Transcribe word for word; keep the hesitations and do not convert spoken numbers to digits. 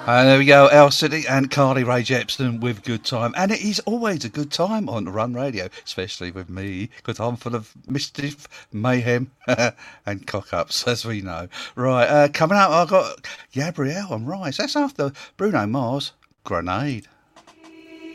And there we go, Al City and Carly Rae Jepsen with Good Time. And it is always a good time on Run Radio, especially with me, because I'm full of mischief, mayhem, and cock-ups, as we know. Right, uh, coming up, I've got Gabrielle and Rice. That's after Bruno Mars, Grenade.